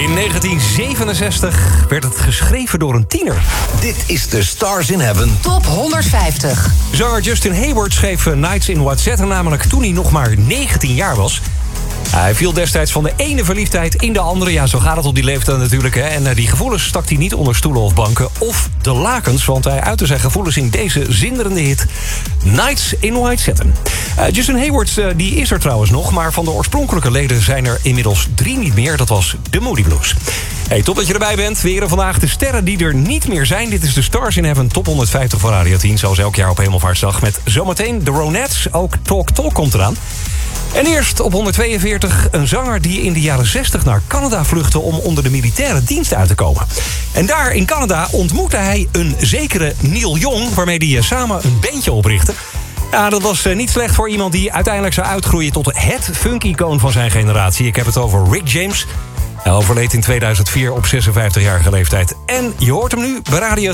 In 1967 werd het geschreven door een tiener. Dit is de Stars in Heaven Top 150. Zanger Justin Hayward schreef Nights in White Satin namelijk toen hij nog maar 19 jaar was. Hij viel destijds van de ene verliefdheid in de andere. Ja, zo gaat het op die leeftijd natuurlijk. Hè. En die gevoelens stak hij niet onder stoelen of banken of de lakens. Want hij uitte zijn gevoelens in deze zinderende hit Nights in White Satin. Justin Hayward die is er trouwens nog. Maar van de oorspronkelijke leden zijn er inmiddels 3 niet meer. Dat was de Moody Blues. Hey, top dat je erbij bent. Weer vandaag de sterren die er niet meer zijn. Dit is de Stars in Heaven Top 150 van Radio 10. Zoals elk jaar op Hemelvaartsdag. Met zometeen de Ronettes. Ook Talk Talk komt eraan. En eerst op 142 een zanger die in de jaren 60 naar Canada vluchtte om onder de militaire dienst uit te komen. En daar in Canada ontmoette hij een zekere Neil Young, waarmee hij samen een bandje oprichtte. Ja, dat was niet slecht voor iemand die uiteindelijk zou uitgroeien tot het funk-icoon van zijn generatie. Ik heb het over Rick James. Hij overleed in 2004 op 56-jarige leeftijd. En je hoort hem nu bij Radio